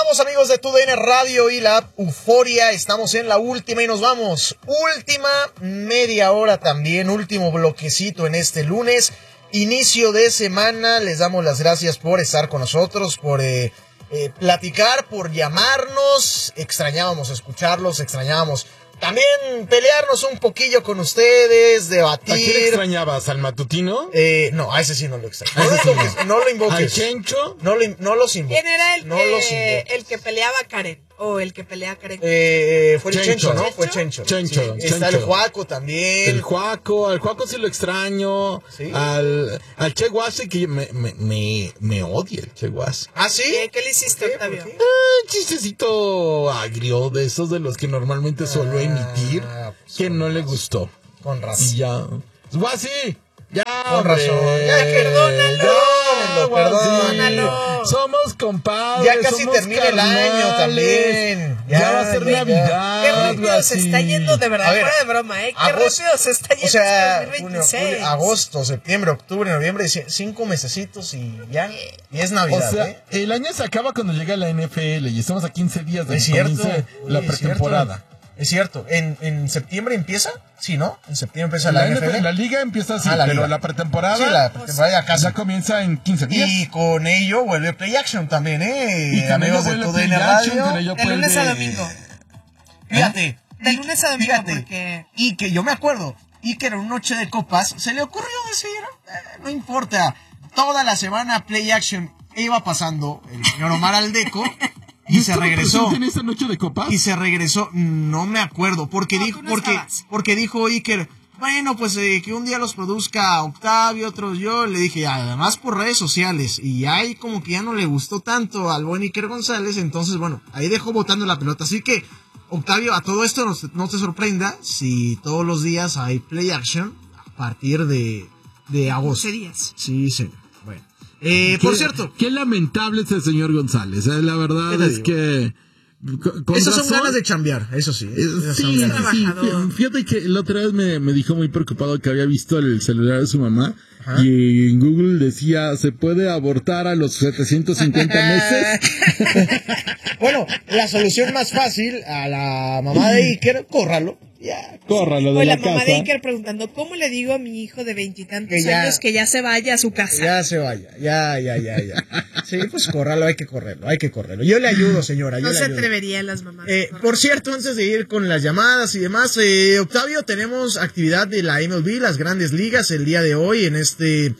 Continuamos, amigos de TUDN Radio y la app Euforia. Estamos en la última y nos vamos. Última media hora también, último bloquecito en este lunes. Inicio de semana, les damos las gracias por estar con nosotros, por platicar, por llamarnos. Extrañábamos escucharlos, extrañábamos también pelearnos un poquillo con ustedes, debatir. ¿A quién extrañabas? ¿Al matutino? No, a ese sí no lo extraño. No lo invoques. ¿Al Chencho? No los invoques. ¿Quién era el que peleaba a Karen? ¿O el que pelea a Karen? Fue el Chencho, ¿no? Fue Chencho. Sí. Está el Juaco también. Al Juaco sí lo extraño. Sí. Al Che Guase, que me odia el Che Guase. ¿Ah, sí? ¿Qué le hiciste, Octavio? Chistecito agrio, de esos de los que normalmente suelo emitir, pues que no le gustó. Con razón. Y ya. Guasi, ya. Con razón. Ya, perdónalo. Somos compadres. Ya casi termina el año también. Ya va a ser Navidad. Qué rápido se está yendo, de verdad, fuera de broma, Qué rápido se está yendo. O sea, 2026. Agosto, septiembre, octubre, noviembre, 5 mesecitos y ya. Y es Navidad. O sea, el año se acaba cuando llega la NFL y estamos a 15 días de que comience la pretemporada. Es cierto. ¿En septiembre empieza? Sí, ¿no? En septiembre empieza la NFL. La liga empieza así, pero la pretemporada. Sí, la pretemporada ya comienza en 15 días. Y con ello vuelve Play Action también, Y con amigos de TUDN Radio. De lunes a domingo. Fíjate. De lunes a domingo, porque... Y que yo me acuerdo, y que era una noche de copas, se le ocurrió decir, no importa, toda la semana Play Action iba pasando el señor Omar Aldeco. Y se regresó. ¿En esa noche de copas? Y se regresó, no me acuerdo, porque dijo Iker, bueno, pues que un día los produzca Octavio, otros yo. Le dije, además por redes sociales. Y ahí como que ya no le gustó tanto al buen Iker González. Entonces, bueno, ahí dejó botando la pelota. Así que, Octavio, a todo esto no te sorprenda si todos los días hay Play Action a partir de agosto. 12 días. Sí, señor. Bueno. Por cierto. Qué lamentable es el señor González. La verdad es que... Esas son ganas de chambear, eso sí. Sí. Fíjate que la otra vez me dijo muy preocupado que había visto el celular de su mamá. Ajá. Y en Google decía, ¿se puede abortar a los 750 meses? Bueno, la solución más fácil a la mamá de Iker, córralo. Ya, córralo de la casa. O la mamá de Iker preguntando, ¿cómo le digo a mi hijo de 20 y tantos años que ya se vaya a su casa? Ya se vaya, ya. Sí, pues córralo, hay que correrlo. Yo le ayudo, señora. No se atreverían las mamás. Por cierto, antes de ir con las llamadas y demás, Octavio, tenemos actividad de la MLB, las Grandes Ligas, el día de hoy, en este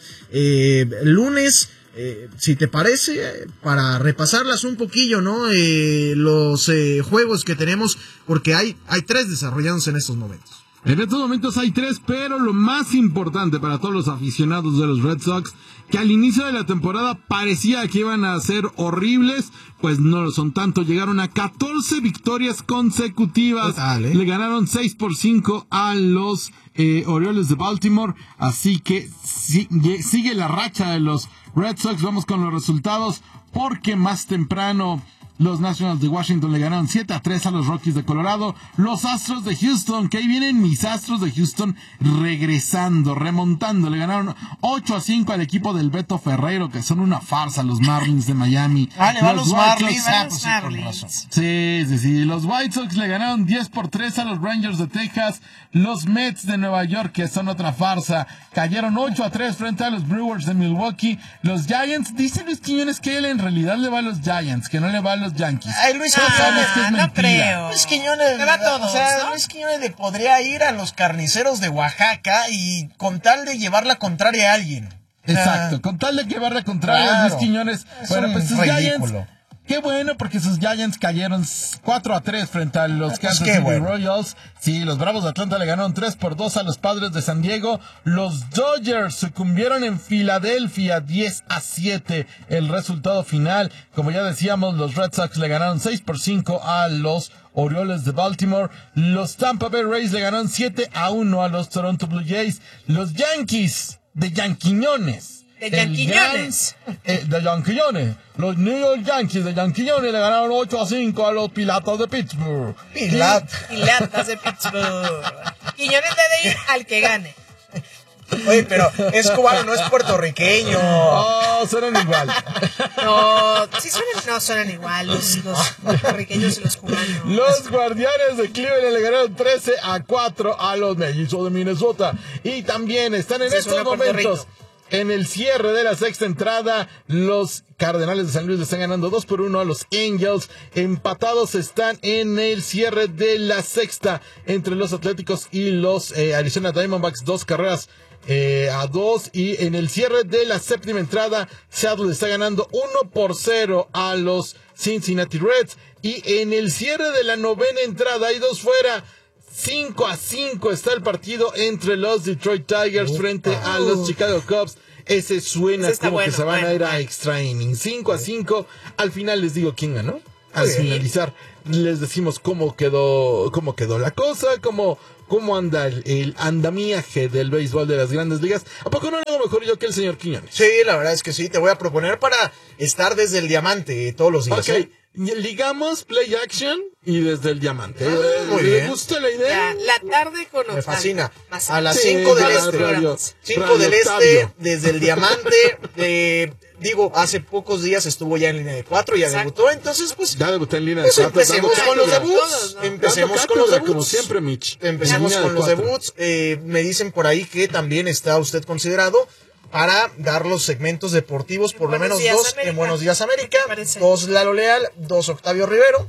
lunes. Si te parece, para repasarlas un poquillo, ¿no? Los juegos que tenemos, porque hay 3 desarrollándose en estos momentos. En estos momentos hay 3, pero lo más importante para todos los aficionados de los Red Sox, que al inicio de la temporada parecía que iban a ser horribles, pues no lo son tanto. Llegaron a 14 victorias consecutivas. Total, Le ganaron 6-5 a los Orioles de Baltimore. Así que sigue la racha de los Red Sox. Vamos con los resultados, porque más temprano los Nationals de Washington le ganaron 7-3 a los Rockies de Colorado. Los Astros de Houston, que ahí vienen mis Astros de Houston regresando, remontando. Le ganaron 8-5 al equipo del Beto Ferreiro, que son una farsa, los Marlins de Miami. Los Marlins. Sí. Los White Sox le ganaron 10-3 a los Rangers de Texas. Los Mets de Nueva York, que son otra farsa, cayeron 8-3 frente a los Brewers de Milwaukee. Los Giants, dice Luis Quiñones que él en realidad le va a los Giants, que no le va a los Yankees. Ay, Luis Quiñones, que es no creo. Luis Quiñones, le va a todos, ¿no? Luis Quiñones le podría ir a los Carniceros de Oaxaca y con tal de llevar la contraria a alguien. Exacto, con tal de llevar la contraria a Luis Quiñones. Bueno, pues sus Giants, qué bueno, porque sus Giants cayeron 4-3 frente a los Kansas City Royals. Sí, los Bravos de Atlanta le ganaron 3-2 a los Padres de San Diego. Los Dodgers sucumbieron en Filadelfia 10-7 el resultado final. Como ya decíamos, los Red Sox le ganaron 6-5 a los Orioles de Baltimore. Los Tampa Bay Rays le ganaron 7-1 a los Toronto Blue Jays. Los Yankees de Yanquiñones. De Yanquiñones. Los New York Yankees de Yanquiñones le ganaron 8-5 a los Piratas de Pittsburgh. Piratas de Pittsburgh. Quiñones debe ir al que gane. Oye, pero es cubano, no es puertorriqueño. Oh, suenan igual. No, sí suenan igual los puertorriqueños y los cubanos. Los Guardianes de Cleveland le ganaron 13-4 a los Mellizos de Minnesota. Y también están en estos momentos en el cierre de la sexta entrada. Los Cardenales de San Luis le están ganando 2-1 a los Angels. Empatados están en el cierre de la sexta entre los Atléticos y los Arizona Diamondbacks, 2-2. Y en el cierre de la séptima entrada, Seattle está ganando 1-0 a los Cincinnati Reds. Y en el cierre de la novena entrada, hay 2 fuera. 5-5 está el partido entre los Detroit Tigers frente a los Chicago Cubs. Ese suena como que se van a ir a extra inning. 5-5. Al final les digo quién ganó. Al finalizar les decimos cómo quedó la cosa, cómo anda el andamiaje del béisbol de las Grandes Ligas. ¿A poco no lo hago mejor yo que el señor Quiñones? Sí, la verdad es que sí. Te voy a proponer para estar desde el diamante todos los días. Ok, ligamos play action y desde el diamante. ¿Le gusta la idea? La tarde con me fascina. A las 5 del este. 5 del este, desde el diamante. Digo, hace pocos días estuvo ya en línea de 4, ya debutó, entonces pues... Ya debutó en línea de 4. Empecemos con los debuts. Empecemos con los debuts. Como siempre, Mitch. Empecemos con los debuts. Me dicen por ahí que también está usted considerado para dar los segmentos deportivos, por lo menos 2 en Buenos Días América, 2 Lalo Leal, 2 Octavio Rivero.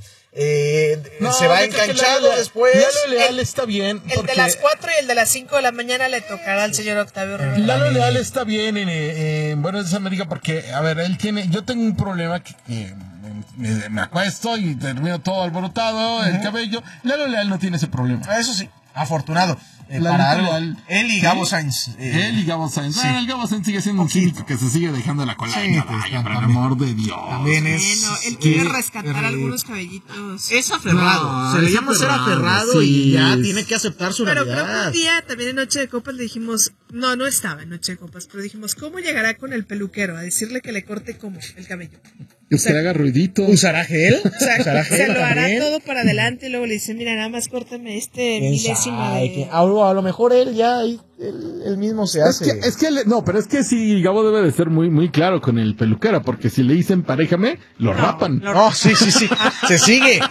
Se va enganchado después. Lalo Leal está bien. El de las 4 y el de las 5 de la mañana le tocará al señor Octavio Rivero. Lalo Leal está bien en Buenos Días América porque, a ver, yo tengo un problema que me acuesto y termino todo alborotado, el cabello. Lalo Leal no tiene ese problema. Eso sí, afortunado. Para algo, él y Gabo Sainz. Él y Gabo Sainz. Sí. El Gabo Sainz sigue siendo un cínico que se sigue dejando la cola. Sí, por el amor de Dios. También él quiere rescatar algunos cabellitos. Es aferrado. Se le llama ser aferrado y ya tiene que aceptar su realidad. Pero creo que un día también en Noche de Copas le dijimos, no estaba en Noche de Copas, pero dijimos, ¿cómo llegará con el peluquero a decirle que le corte como el cabello? Que usted haga ruidito. ¿Usará gel? Se lo hará todo para adelante y luego le dice, mira, nada más córtame milésimo de... A lo mejor él ya, él mismo se hace. Pero es que sí, Gabo debe de ser muy, muy claro con el peluquero, porque si le dicen paréjame, lo rapan. No, sí. Se sigue.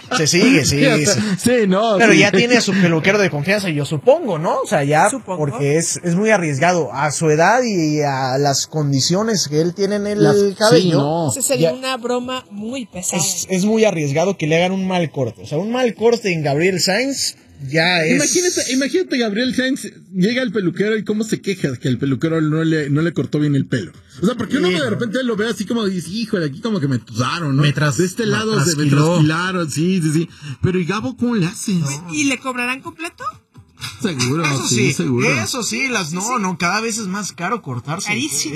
Sí, no. Pero ya tiene a su peluquero de confianza, yo supongo, ¿no? O sea, ya, porque es muy arriesgado a su edad y a las condiciones que él tiene en el cabello. Sí, no. Esa sería una broma muy pesada. Es muy arriesgado que le hagan un mal corte. O sea, un mal corte en Gabriel Sainz ya es... Imagínate Gabriel Sainz, llega el peluquero y cómo se queja que el peluquero no le cortó bien el pelo. O sea, porque uno de repente lo ve así como dice, híjole, aquí como que me tuzaron, ¿no? De este lado se me trasquilaron, sí. Pero ¿y Gabo cómo le hace? ¿Y le cobrarán completo? Seguro, seguro. Eso sí, cada vez es más caro cortarse. Carísimo.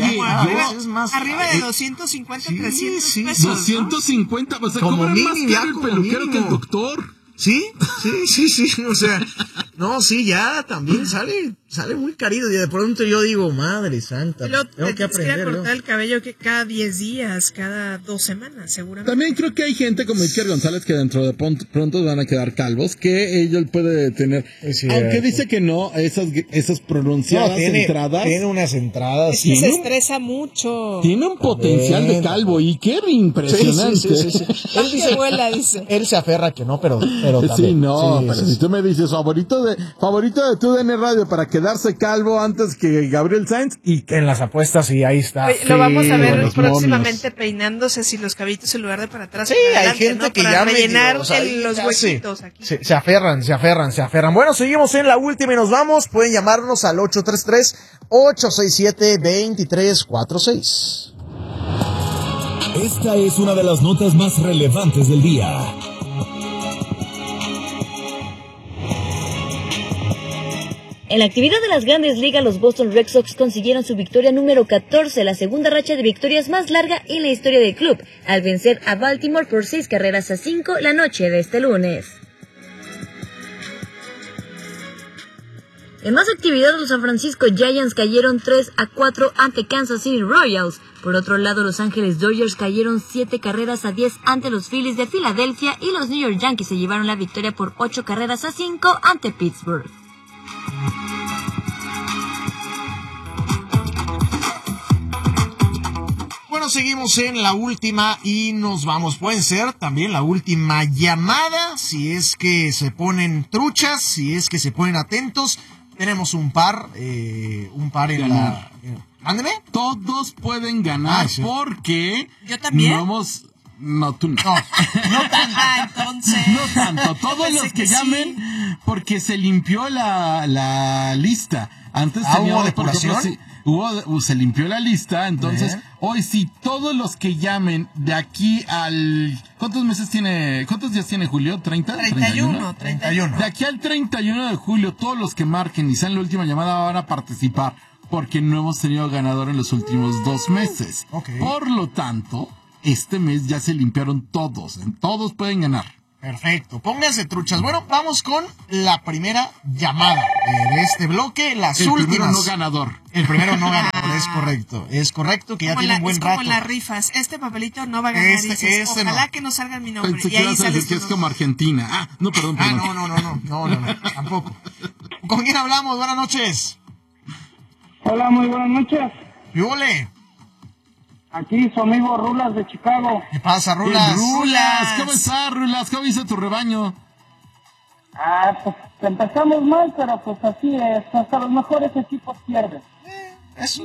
Arriba de 250, 300 pesos. 250, o sea, cobran más caro el peluquero que el doctor. Sí, o sea, ya también sale muy carito y de pronto yo digo, madre santa, tengo que aprender. Tienes que cortar el cabello que cada 10 días, cada 2 semanas, seguramente. También creo que hay gente como Iker González que dentro de pronto van a quedar calvos, que ellos puede tener, aunque dice que no, esas pronunciadas entradas. Tiene unas entradas. Es que se estresa mucho. Tiene un potencial de calvo, Iker, impresionante. Sí. Él dice, él se aferra que no, pero también. Pero si tú me dices favorito de tu DN Radio para quedarse calvo antes que Gabriel Sainz, y en las apuestas sí, ahí está. Oye, lo vamos a ver próximamente peinándose así los cabitos en lugar de para atrás. Sí, para adelante, hay gente que para ya rellenar los huequitos aquí. Se aferran. Bueno, seguimos en la última y nos vamos. Pueden llamarnos al 833-867-2346. Esta es una de las notas más relevantes del día. En la actividad de las Grandes Ligas, los Boston Red Sox consiguieron su victoria número 14, la segunda racha de victorias más larga en la historia del club, al vencer a Baltimore por 6-5 la noche de este lunes. En más actividad, los San Francisco Giants cayeron 3-4 ante Kansas City Royals. Por otro lado, Los Ángeles Dodgers cayeron 7-10 ante los Phillies de Filadelfia y los New York Yankees se llevaron la victoria por 8-5 ante Pittsburgh. Bueno, seguimos en la última y nos vamos. Pueden ser también la última llamada, si es que se ponen truchas, si es que se ponen atentos. Tenemos un par en la... Ándeme. Todos pueden ganar porque... ¿Yo también? No, tú no. No tanto, entonces. No tanto. Todos los que llamen, porque se limpió la lista. Antes ¿hubo depuración? Se limpió la lista, entonces hoy sí, todos los que llamen de aquí al... ¿Cuántos días tiene Julio? ¿30? 31. De aquí al 31 de julio, todos los que marquen y sean la última llamada van a participar, porque no hemos tenido ganador en los últimos 2 meses. Okay. Por lo tanto, este mes ya se limpiaron todos. Todos pueden ganar. Perfecto, pónganse truchas. Bueno, vamos con la primera llamada de este bloque, las últimas. El primero no ganador. El primero no ganador, es correcto, que ya tiene un buen rato. Es como en las rifas, este papelito no va a ganar, ojalá que no salga mi nombre. Pensé que ibas a decir que es como Argentina. No, perdón. No, tampoco. ¿Con quién hablamos? Buenas noches. Hola, muy buenas noches. ¡Yole! Aquí su amigo Rulas de Chicago. ¿Qué pasa, Rulas? Rulas, ¿cómo estás, Rulas? ¿Cómo hizo tu rebaño? Pues empezamos mal, pero pues así es. Hasta los mejores equipos pierden. Eso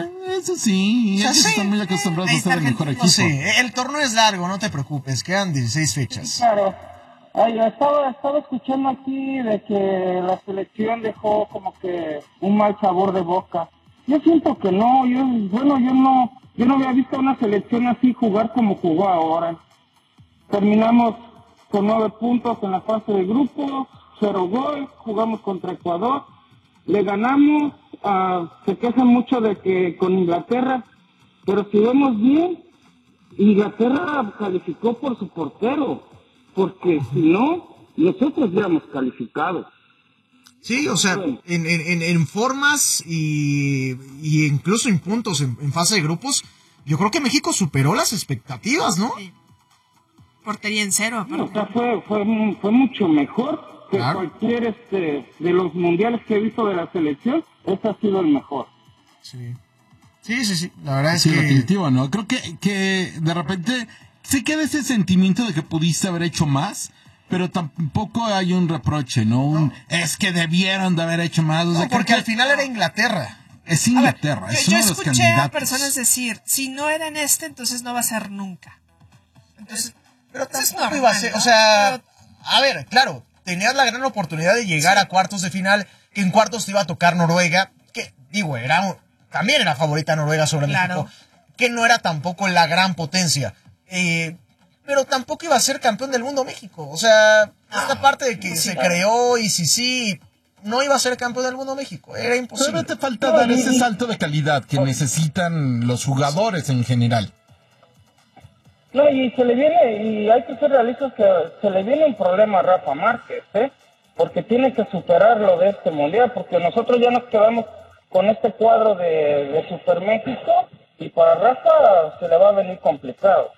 sí, ellos están muy acostumbrados a ser el mejor equipo. Sí, el torneo es largo, no te preocupes, quedan 16 fechas. Sí, claro. Estaba escuchando aquí de que la selección dejó como que un mal sabor de boca. Yo siento que no, yo no había visto una selección así jugar como jugó ahora. Terminamos con 9 puntos en la fase de grupo, 0 gol, jugamos contra Ecuador, le ganamos, se quejan mucho de que con Inglaterra, pero si vemos bien, Inglaterra calificó por su portero, porque si no, nosotros ya hemos calificado. Sí, o sea, en formas y incluso en puntos en fase de grupos, yo creo que México superó las expectativas, ¿no? Sí. Portería en 0, aparte. O sea, fue mucho mejor que cualquier de los mundiales que he visto de la selección. Ese ha sido el mejor. Sí, la verdad es que... Sí, definitivo, ¿no? Creo que de repente sí queda ese sentimiento de que pudiste haber hecho más, pero tampoco hay un reproche, ¿no? Es que debieron de haber hecho más. O sea, porque al final era Inglaterra. Es Inglaterra, es uno de los candidatos. Yo escuché a personas decir, si no era en entonces no va a ser nunca. Entonces, pero tampoco iba a ser, o sea, a ver, claro, tenías la gran oportunidad de llegar a cuartos de final, que en cuartos te iba a tocar Noruega, que, digo, también era favorita Noruega sobre México, que no era tampoco la gran potencia. Pero tampoco iba a ser campeón del mundo México. O sea, esta parte de que se creó y sí, no iba a ser campeón del mundo México. Era imposible. Pero te falta dar ese salto de calidad que necesitan los jugadores en general. No, y hay que ser realistas que se le viene un problema a Rafa Márquez, porque tiene que superar lo de este mundial, porque nosotros ya nos quedamos con este cuadro de Super México, y para Rafa se le va a venir complicado.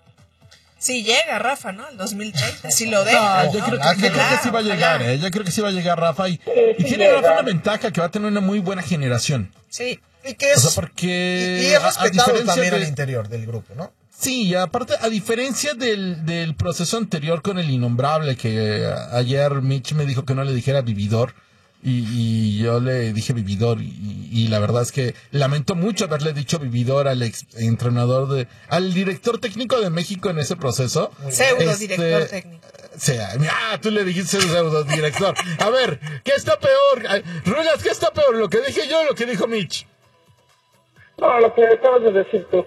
Sí llega Rafa, ¿no? El 2030, si lo deja. Yo creo que sí va a llegar, Yo creo que sí va a llegar Rafa. Y tiene Rafa una ventaja, que va a tener una muy buena generación. Sí. Y que es, o sea, porque y es respetado también al interior del grupo, ¿no? Sí, y aparte, a diferencia del proceso anterior con el innombrable, que ayer Mitch me dijo que no le dijera vividor, y yo le dije vividor, y la verdad es que lamento mucho haberle dicho vividor al ex entrenador al director técnico de México en ese proceso. Pseudo director técnico. Tú le dijiste pseudo director. A ver, ¿qué está peor? Rulas, ¿qué está peor? ¿Lo que dije yo o lo que dijo Mitch? No, lo que acabas de decir tú.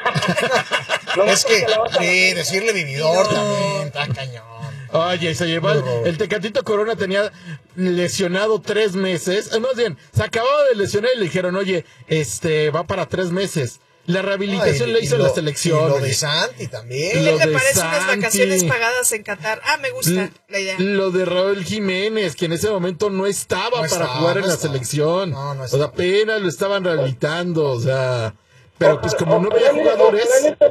Es que decirle vividor también está cañón. Oye, se llevó el Tecatito Corona, tenía lesionado 3 meses. Más bien, se acababa de lesionar y le dijeron, oye, va para 3 meses. La rehabilitación la hizo en la selección. Y lo de Santi también. ¿Qué te parece unas vacaciones pagadas en Qatar? Me gusta la idea. Lo de Raúl Jiménez, que en ese momento no estaba para jugar en la selección. O sea, apenas lo estaban rehabilitando, o sea... Pero pues como no había jugadores...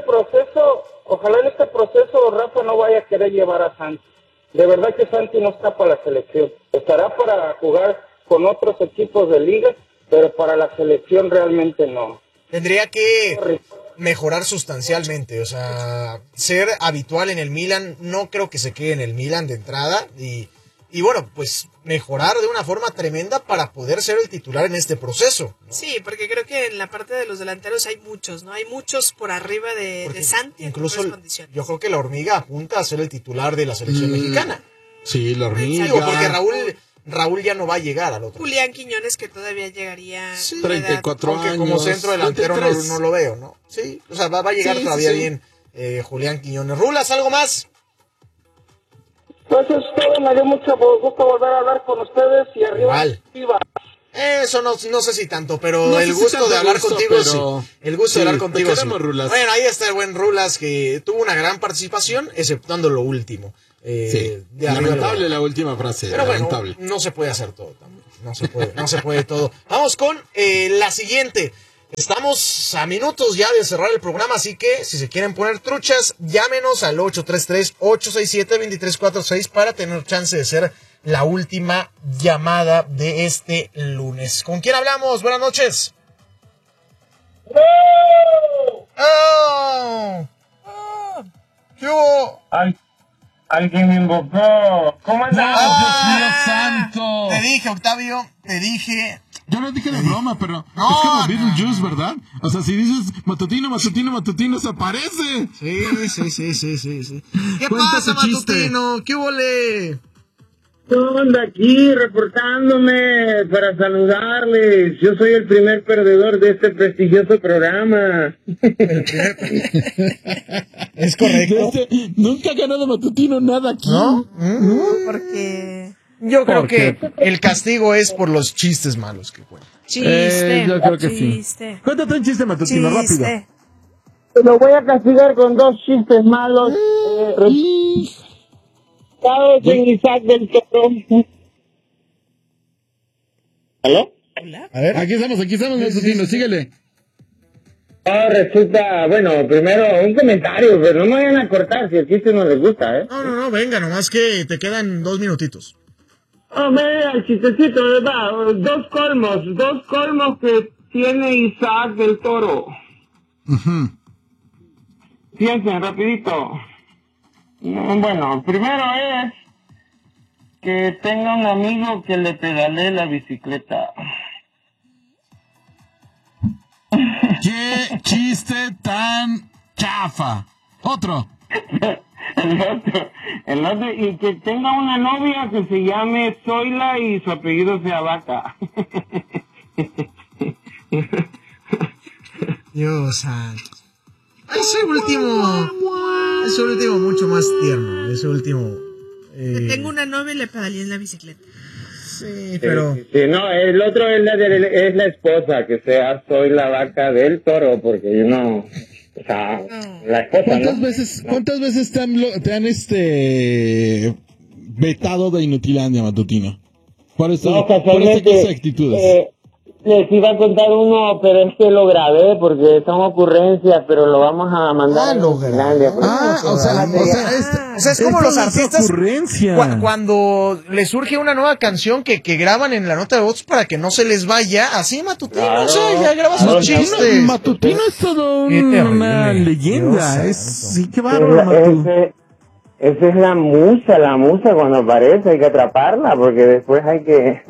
Ojalá en este proceso Rafa no vaya a querer llevar a Santi. De verdad que Santi no está para la selección. Estará para jugar con otros equipos de liga, pero para la selección realmente no. Tendría que mejorar sustancialmente, o sea, ser habitual en el Milan, no creo que se quede en el Milan de entrada y bueno, pues mejorar de una forma tremenda para poder ser el titular en este proceso, ¿no? Sí, porque creo que en la parte de los delanteros hay muchos, ¿no? Hay muchos por arriba de Santi. Incluso yo creo que la Hormiga apunta a ser el titular de la selección mexicana. Sí, la Hormiga. Digo, porque Raúl ya no va a llegar al otro. Julián Quiñones, que todavía llegaría... Sí, 34 años. Como centro delantero no lo veo, ¿no? Sí, o sea, va a llegar todavía bien Julián Quiñones. Rulas, ¿algo más? Pues es todo, me dio mucho gusto volver a hablar con ustedes y arriba. Eso no sé si tanto, pero el gusto de hablar contigo, sí. El gusto de hablar contigo, sí. Rulas. Bueno, ahí está el buen Rulas, que tuvo una gran participación, exceptuando lo último. Lamentable la última frase. Pero lamentable. Bueno, no se puede hacer todo también. No se puede todo. Vamos con la siguiente. Estamos a minutos ya de cerrar el programa, así que si se quieren poner truchas, llámenos al 833-867-2346 para tener chance de ser la última llamada de este lunes. ¿Con quién hablamos? Buenas noches. ¡Oh! ¿Qué hubo? Alguien me invocó. ¿Cómo andas? Dios mío santo! Te dije, Octavio, te dije... Yo no dije de broma, pero es como Beetlejuice, ¿verdad? O sea, si dices matutino, se aparece. Sí. ¿Qué pasa, Matutino? ¿Qué huele? ¿Qué onda aquí reportándome para saludarles? Yo soy el primer perdedor de este prestigioso programa. Es correcto. Nunca ha ganado Matutino nada aquí. ¿No? Porque... Yo creo que el castigo es por los chistes malos que cuentan. Chiste. Yo creo que sí. Cuéntate un chiste matutino, rápido. Lo voy a castigar con 2 chistes malos. ¿Sabes en Isaac del Toro? ¿Aló? A ver. Aquí estamos, Matutino, síguele. Resulta, bueno, primero un comentario, pero no me vayan a cortar si el chiste no les gusta, ¿eh? No, venga, nomás que te quedan 2 minutitos. Mira, el chistecito, ¿verdad? 2 colmos que tiene Isaac del Toro. Piensen, rapidito. Bueno, primero es que tenga un amigo que le pedalee la bicicleta. ¡Qué chiste tan chafa! Otro. El otro, y que tenga una novia que se llame Zoila y su apellido sea Vaca. Dios santo. Ese último mucho más tierno. Ese último. Que tengo una novia y le pedaleé en la bicicleta. Sí, pero... Sí, no, el otro es la esposa, que sea Zoila Vaca del Toro, porque yo no... O sea, la esposa, ¿Cuántas veces te han vetado de Inutilandia, Matutino? Por esta clase de actitudes. Les iba a contar uno, pero es que lo grabé porque son ocurrencias, pero lo vamos a mandar a Inutilandia. O sea, es como los artistas cuando les surge una nueva canción que graban en la nota de voz para que no se les vaya, así Matutino, claro, o sea, ya graba sus chistes. Matutino es todo una leyenda, sí, qué bárbaro, Matutino. Esa es la musa cuando aparece, hay que atraparla porque después hay que...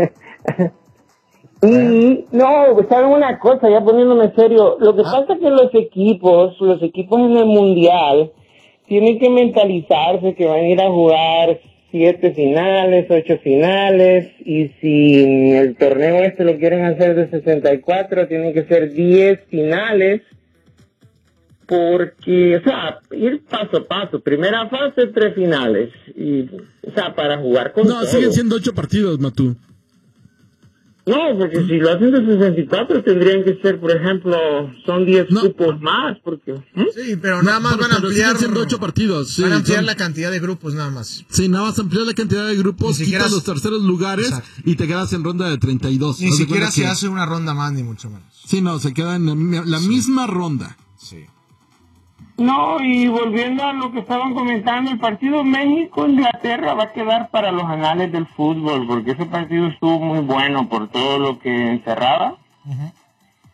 Y no, saben una cosa, ya poniéndome serio, lo que pasa es que los equipos en el mundial tienen que mentalizarse que van a ir a jugar 7 finales, 8 finales, y si el torneo lo quieren hacer de 64, tienen que ser 10 finales, porque, o sea, ir paso a paso, primera fase, 3 finales, y, o sea, para jugar con todo. Siguen siendo 8 partidos, Matú. No, porque si lo hacen de 64 tendrían que ser, por ejemplo, son 10 grupos más, porque... Sí, pero nada más van a ampliar... siendo 8 partidos. Sí, van a ampliar la cantidad de grupos nada más. Sí, nada más ampliar la cantidad de grupos, quitas los terceros lugares. Exacto. Y te quedas en ronda de 32. Ni siquiera se hace una ronda más, ni mucho menos. Sí, no, se queda en la misma ronda. Sí. No, y volviendo a lo que estaban comentando, el partido México-Inglaterra va a quedar para los anales del fútbol, porque ese partido estuvo muy bueno por todo lo que encerraba.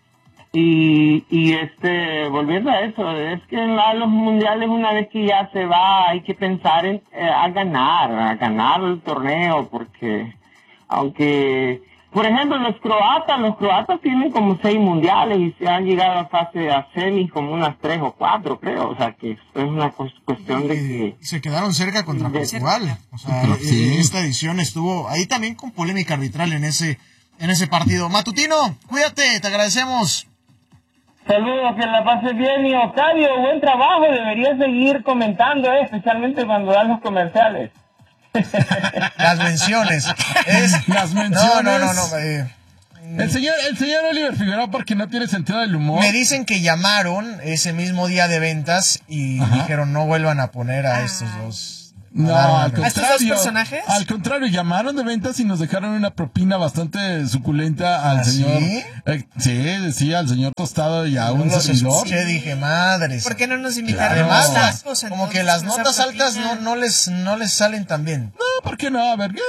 Y volviendo a eso, es que a los mundiales una vez que ya se va hay que pensar en a ganar el torneo, porque aunque, por ejemplo, los croatas tienen como 6 mundiales y se han llegado a semis como unas 3 o 4, creo, o sea que es una cuestión de que... Se quedaron cerca contra Portugal, o sea, esta edición estuvo ahí también con polémica arbitral en ese partido. Matutino, cuídate, te agradecemos. Saludos, que la pases bien. Y Octavio, buen trabajo, deberías seguir comentando, especialmente cuando dan los comerciales. Las menciones. Las menciones. No. El señor Oliver Figueroa, porque no tiene sentido del humor. Me dicen que llamaron ese mismo día de ventas y dijeron no vuelvan a poner a estos dos. No, al contrario. ¿A estos dos personajes? Al contrario, llamaron de ventas y nos dejaron una propina bastante suculenta al señor. ¿Sí? Al señor Tostado y a un servidor. Escuché, dije, madres. ¿Por qué no nos invitaron? Además, como que las notas altas no les salen tan bien. No, ¿por qué no? A ver,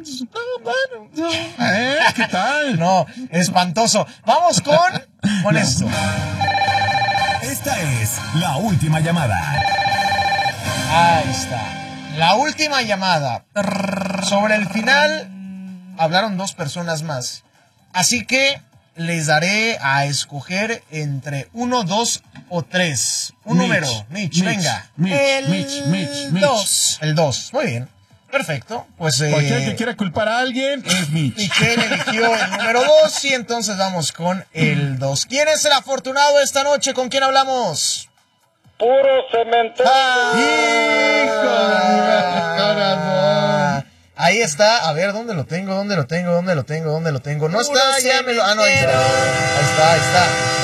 ¿qué tal? No, espantoso. Vamos con esto. Esta es la última llamada. Ahí está. La última llamada. Sobre el final hablaron 2 personas más. Así que les daré a escoger entre 1, 2 o 3. Número. Mitch, venga. Mitch. 2. El 2. Muy bien. Perfecto. Pues cualquiera que quiera culpar a alguien es Mitch. Michelle eligió el número 2 y entonces vamos con el 2. ¿Quién es el afortunado esta noche? ¿Con quién hablamos? Puro cementerio. ¡Hijo de mi corazón! Ahí está. A ver, ¿dónde lo tengo? No está, ya me lo... no, ahí está.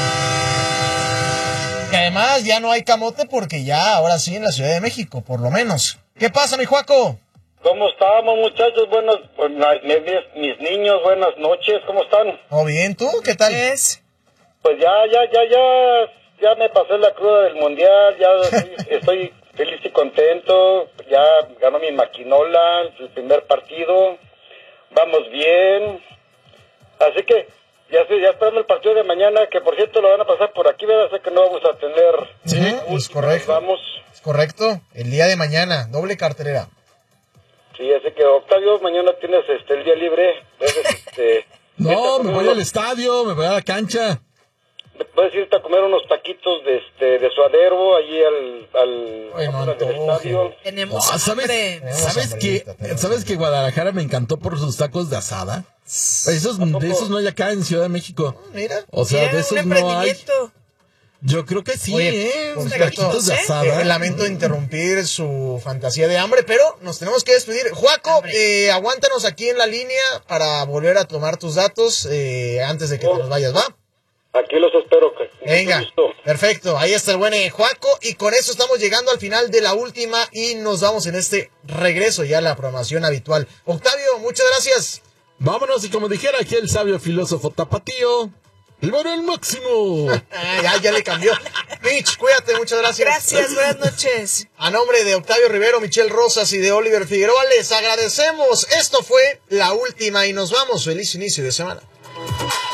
Y además ya no hay camote porque ya, ahora sí, en la Ciudad de México, por lo menos. ¿Qué pasa, mi Juaco? ¿Cómo estamos, muchachos? Mis niños, buenas noches, ¿cómo están? ¿Todo bien? ¿Tú? ¿Qué tal? Pues ya me pasé la cruda del mundial, ya estoy feliz y contento, ya ganó mi maquinola, el primer partido, vamos bien, así que ya esperando el partido de mañana, que por cierto lo van a pasar por aquí, ¿verdad? Sé que no vamos a tener... Sí, es correcto. Vamos. Es correcto, el día de mañana, doble cartelera. Sí, así que Octavio, mañana tienes el día libre, No, me voy al estadio, me voy a la cancha. Puedes irte a comer unos taquitos de suadero allí al del estadio. Tenemos hambre. ¿Sabes que Guadalajara me encantó por sus tacos de asada? De esos no hay acá en Ciudad de México. Mira. O sea, de esos no hay. Yo creo que sí, pues, taquitos de asada. Lamento interrumpir su fantasía de hambre, pero nos tenemos que despedir. Juaco, aguántanos aquí en la línea para volver a tomar tus datos antes de que te nos vayas, ¿va? Aquí los espero. Venga, perfecto. Ahí está el buen Juaco. Y con eso estamos llegando al final de la última y nos vamos en este regreso ya a la programación habitual. Octavio, muchas gracias. Vámonos, y como dijera aquí el sabio filósofo tapatío, el bueno el máximo. ya le cambió. Mitch, cuídate, muchas gracias. Gracias, buenas noches. A nombre de Octavio Rivero, Michelle Rosas y de Oliver Figueroa, les agradecemos. Esto fue la última y nos vamos. Feliz inicio de semana.